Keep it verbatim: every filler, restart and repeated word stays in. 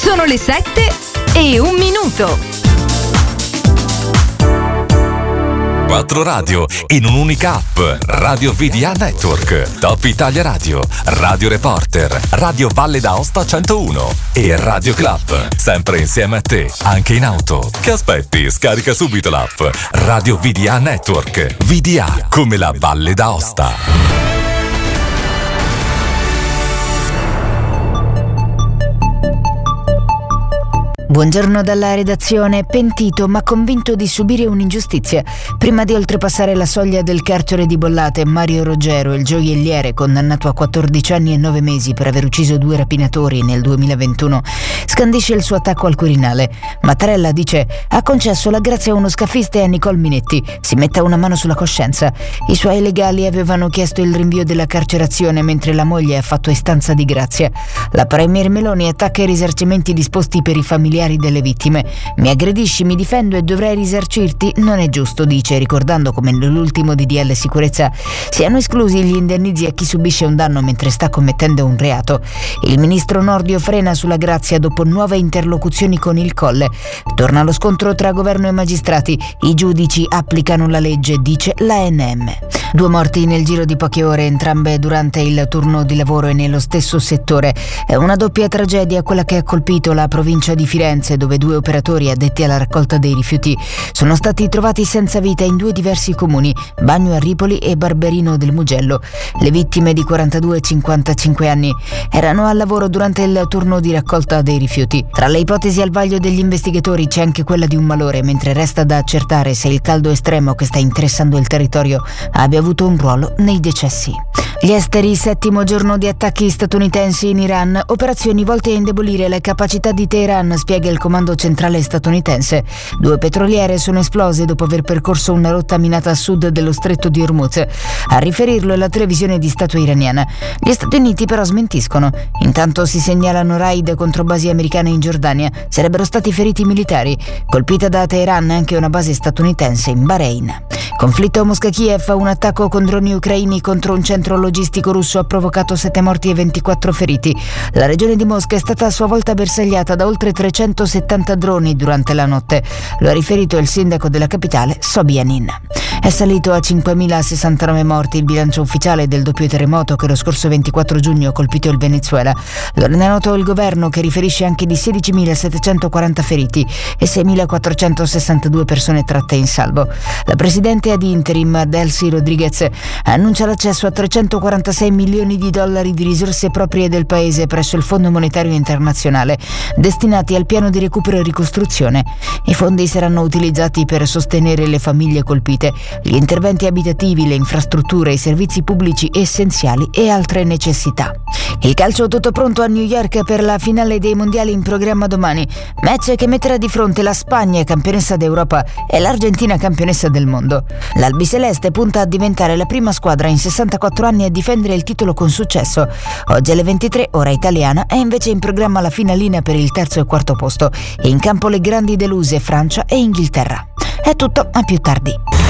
Sono le sette e un minuto. Quattro radio in un'unica app. Radio V D A Network, Top Italia Radio, Radio Reporter, Radio Valle d'Aosta centouno e Radio Club. Sempre insieme a te, anche in auto. Che aspetti? Scarica subito l'app Radio V D A Network. V D A come la Valle d'Aosta. Buongiorno dalla redazione. Pentito ma convinto di subire un'ingiustizia. Prima di oltrepassare la soglia del carcere di Bollate, Mario Roggero, il gioielliere condannato a quattordici anni e nove mesi per aver ucciso due rapinatori nel duemilaventuno, scandisce il suo attacco al Quirinale. Mattarella dice: ha concesso la grazia a uno scafista e a Nicole Minetti. Si metta una mano sulla coscienza. I suoi legali avevano chiesto il rinvio della carcerazione mentre la moglie ha fatto istanza di grazia. La premier Meloni attacca i risarcimenti disposti per i familiari delle vittime. Mi aggredisci, mi difendo e dovrei risarcirti? Non è giusto, dice, ricordando come nell'ultimo D D L sicurezza siano esclusi gli indennizzi a chi subisce un danno mentre sta commettendo un reato. Il ministro Nordio frena sulla grazia dopo nuove interlocuzioni con il Colle. Torna lo scontro tra governo e magistrati. I giudici applicano la legge, dice l'A N M. Due morti nel giro di poche ore, entrambe durante il turno di lavoro e nello stesso settore. È una doppia tragedia quella che ha colpito la provincia di Firenze, dove due operatori addetti alla raccolta dei rifiuti sono stati trovati senza vita in due diversi comuni, Bagno a Ripoli e Barberino del Mugello. Le vittime di quarantadue e cinquantacinque anni erano al lavoro durante il turno di raccolta dei rifiuti. Tra le ipotesi al vaglio degli investigatori c'è anche quella di un malore, mentre resta da accertare se il caldo estremo che sta interessando il territorio abbia avuto un ruolo nei decessi. Gli esteri, settimo giorno di attacchi statunitensi in Iran, operazioni volte a indebolire le capacità di Teheran, spiega il comando centrale statunitense. Due petroliere sono esplose dopo aver percorso una rotta minata a sud dello stretto di Hormuz. A riferirlo è la televisione di Stato iraniana. Gli Stati Uniti però smentiscono. Intanto si segnalano raid contro basi americane in Giordania. Sarebbero stati feriti militari. Colpita da Teheran anche una base statunitense in Bahrain. Conflitto Mosca-Kiev, un attacco con droni ucraini contro un centro logistico russo ha provocato sette morti e ventiquattro feriti. La regione di Mosca è stata a sua volta bersagliata da oltre trecentosettanta droni durante la notte. Lo ha riferito il sindaco della capitale, Sobyanin. È salito a cinquemilasessantanove morti il bilancio ufficiale del doppio terremoto che lo scorso ventiquattro giugno ha colpito il Venezuela. Lo rende noto il governo, che riferisce anche di sedicimilasettecentoquaranta feriti e seimilaquattrocentosessantadue persone tratte in salvo. La presidente ad interim, Delcy Rodriguez, annuncia l'accesso a trecentoquarantasei milioni di dollari di risorse proprie del paese presso il Fondo Monetario Internazionale, destinati al piano di recupero e ricostruzione. I fondi saranno utilizzati per sostenere le famiglie colpite, gli interventi abitativi, le infrastrutture, i servizi pubblici essenziali e altre necessità. Il calcio tutto pronto a New York per la finale dei mondiali in programma domani. Match che metterà di fronte la Spagna, campionessa d'Europa, e l'Argentina, campionessa del mondo. L'albiceleste punta a diventare la prima squadra in sessantaquattro anni a difendere il titolo con successo. Oggi alle ventitré, ora italiana, è invece in programma la finalina per il terzo e quarto posto. In campo le grandi deluse Francia e Inghilterra. È tutto, a più tardi.